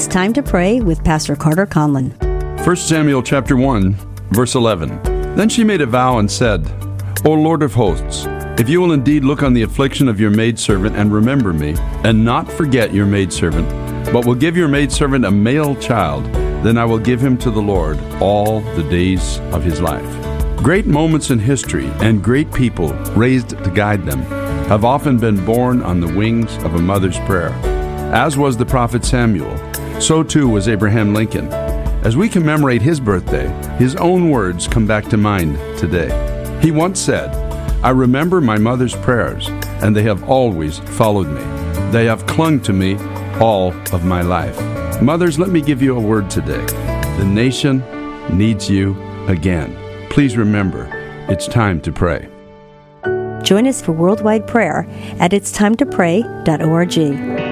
It's Time to Pray with Pastor Carter Conlon. 1 Samuel chapter 1, verse 11. Then she made a vow and said, O Lord of hosts, if you will indeed look on the affliction of your maidservant and remember me, and not forget your maidservant, but will give your maidservant a male child, then I will give him to the Lord all the days of his life. Great moments in history and great people raised to guide them have often been born on the wings of a mother's prayer. As was the prophet Samuel, so too was Abraham Lincoln. As we commemorate his birthday, his own words come back to mind today. He once said, I remember my mother's prayers, and they have always followed me. They have clung to me all of my life. Mothers, let me give you a word today. The nation needs you again. Please remember, it's time to pray. Join us for worldwide prayer at itstimetopray.org.